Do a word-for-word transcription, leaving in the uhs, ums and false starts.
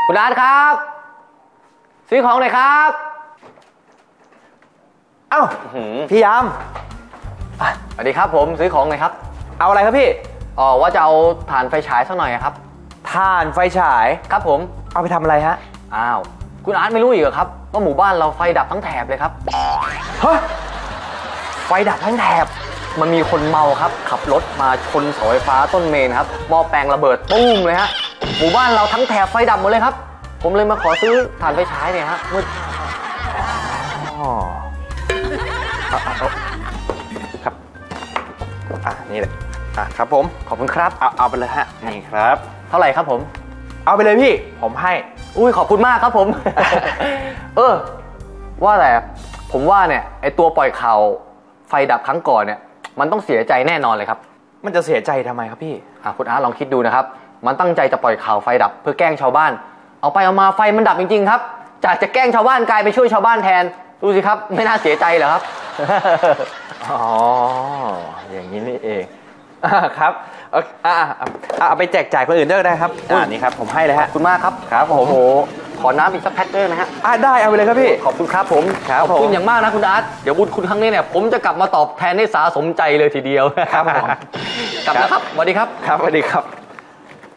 คุณอาร์ตครับซื้อของหน่อยครับเอ้าพี่ยามสวัสดีครับผมซื้อของหน่อยครับเอาอะไรครับพี่อ๋อว่าจะเอาถ่านไฟฉายสักหน่อยครับถ่านไฟฉายครับผมเอาไปทำอะไรฮะอ้าวคุณอาร์ตไม่รู้อีกเหรอครับว่าหมู่บ้านเราไฟดับทั้งแถบเลยครับฮะไฟดับทั้งแถบมันมีคนเมาครับขับรถมาชนเสาไฟฟ้าต้นเมนครับหม้อแปลงระเบิดตุ้มเลยฮะหมู่บ้านเราทั้งแถบไฟดับหมดเลยครับผมเลยมาขอซื้อถ่านไฟฉายเนี่ยฮะมืดอ๋อครับอ่ะนี่เลยอ่ะครับผมขอบคุณครับเอาเอาไปเลยฮะนี่ครับเท่าไหร่ครับผมเอาไปเลยพี่ผมให้อุ้ยขอบคุณมากครับผม เออว่าแต่ผมว่าเนี่ยไอตัวปล่อยข่าวไฟดับครั้งก่อนเนี่ยมันต้องเสียใจแน่นอนเลยครับมันจะเสียใจทำไมครับพี่อ่ะคุณอาร์ตลองคิดดูนะครับมันตั้งใจจะปล่อยข่าวไฟดับเพื่อแกล้งชาวบ้านเอาไปเอามาไฟมันดับจริงๆครับจากจะแกล้งชาวบ้านกลายไปช่วยชาวบ้านแทนดูสิครับไม่น่าเสียใจเหรอครับอ๋ออย่างนี้นี่เองครับเอาเอาไปแจกจ่ายคนอื่นด้วยได้ครับอ่านี่ครับผมให้เลยฮะขอบคุณมากครับครับผมโอ้โหขอน้ำอีกสักแพ็คด้วยนะฮะอ่าได้เอาไปเลยครับพี่ขอบคุณครับผมขอบคุณอย่างมากนะคุณอาร์ตเดี๋ยวบุญคุณครั้งนี้เนี่ยผมจะกลับมาตอบแทนให้สาสมใจเลยทีเดียวครับผมกลับแล้วครับสวัสดีครับครับสวัสดีครับ